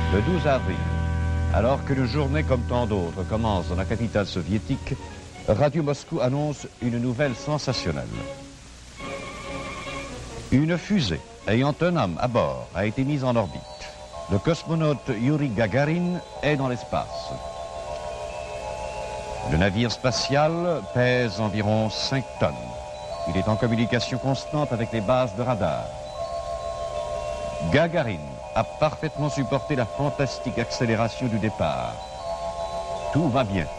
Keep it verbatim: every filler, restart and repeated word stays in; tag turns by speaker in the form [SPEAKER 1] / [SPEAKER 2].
[SPEAKER 1] Le douze avril, alors qu'une journée comme tant d'autres commence dans la capitale soviétique, Radio Moscou annonce une nouvelle sensationnelle. Une fusée ayant un homme à bord a été mise en orbite. Le cosmonaute Yuri Gagarin est dans l'espace. Le navire spatial pèse environ cinq tonnes. Il est en communication constante avec les bases de radar. Gagarin a parfaitement supporté la fantastique accélération du départ. Tout va bien.